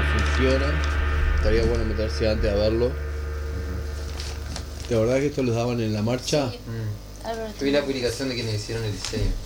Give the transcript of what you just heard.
funciona. Estaría bueno meterse antes a verlo. ¿De verdad que esto los daban en la marcha? Sí. Yo vi la publicación de quienes hicieron el diseño.